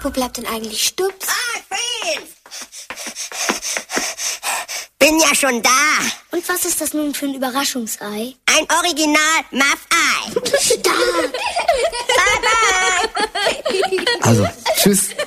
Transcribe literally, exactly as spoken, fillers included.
Wo bleibt denn eigentlich Stups? Ah, Fred! Bin ja schon da. Und was ist das nun für ein Überraschungsei? Ein Original Muff-Ei. Stark! Bye, bye! Also, tschüss.